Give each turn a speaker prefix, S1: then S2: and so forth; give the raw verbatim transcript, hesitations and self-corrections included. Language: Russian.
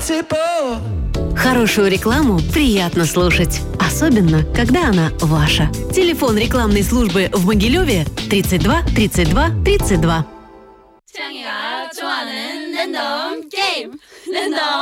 S1: Хорошую рекламу приятно слушать, особенно когда она ваша. Телефон рекламной службы в Могилеве тридцать два тридцать два тридцать два.
S2: 태양이가 좋아하는 랜덤 게임 랜덤